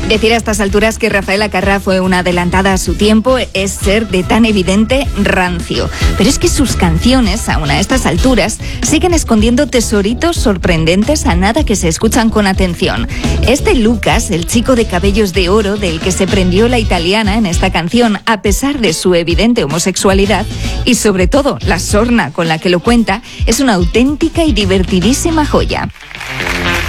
Decir a estas alturas que Rafaela Carrà fue una adelantada a su tiempo es ser de tan evidente rancio. Pero es que sus canciones, aún a estas alturas, siguen escondiendo tesoritos sorprendentes a nada que se escuchan con atención. Este Lucas, el chico de cabellos de oro del que se prendió la italiana en esta canción, a pesar de su evidente homosexualidad y sobre todo la sorna con la que lo cuenta, es una auténtica y divertidísima joya.